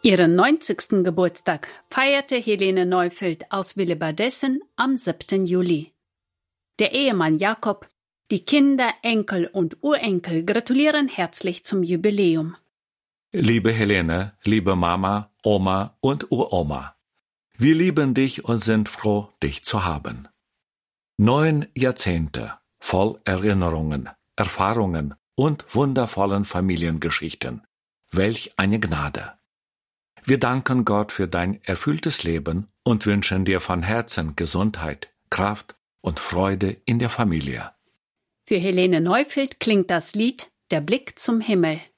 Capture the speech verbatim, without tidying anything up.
Ihren neunzigsten Geburtstag feierte Helene Neufeld aus Willebadessen am siebten Juli. Der Ehemann Jakob, die Kinder, Enkel und Urenkel gratulieren herzlich zum Jubiläum. Liebe Helene, liebe Mama, Oma und Uroma, wir lieben dich und sind froh, dich zu haben. Neun Jahrzehnte voll Erinnerungen, Erfahrungen und wundervollen Familiengeschichten. Welch eine Gnade! Wir danken Gott für dein erfülltes Leben und wünschen dir von Herzen Gesundheit, Kraft und Freude in der Familie. Für Helene Neufeld klingt das Lied Der Blick zum Himmel.